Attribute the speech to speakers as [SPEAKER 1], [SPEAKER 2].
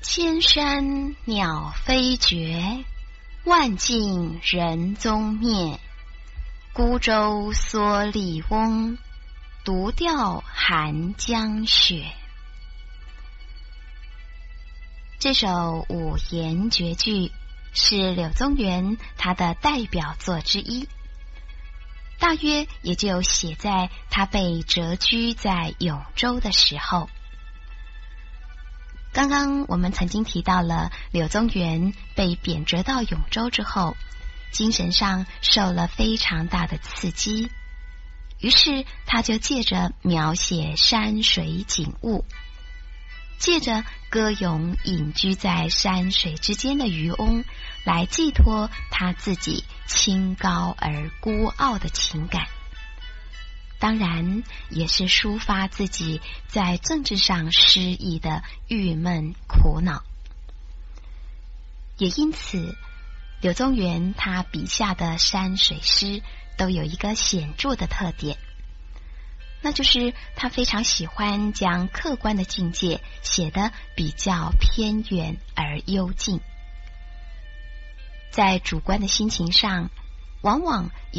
[SPEAKER 1] 千山鸟飞绝，万径人踪灭。孤舟蓑笠翁，独钓寒江雪。这首五言绝句是柳宗元他的代表作之一，大约也就写在他被谪居在永州的时候。刚刚我们曾经提到了柳宗元被贬谪到永州之后，精神上受了非常大的刺激，于是他就借着描写山水景物，借着歌咏隐居在山水之间的渔翁，来寄托他自己清高而孤傲的情感，当然也是抒发自己在政治上失意的郁闷苦恼。也因此，柳宗元他笔下的山水诗都有一个显著的特点，那就是他非常喜欢将客观的境界写得比较偏远而幽静，在主观的心情上往往